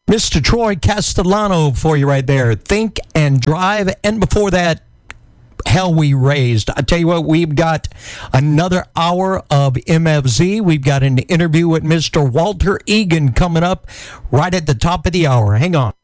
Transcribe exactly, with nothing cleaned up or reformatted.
Mister Troy Castellano for you right there. Think and Drive. And before that, Hell We Raised. I tell you what, we've got another hour of M F Z. We've got an interview with Mister Walter Egan coming up right at the top of the hour. Hang on.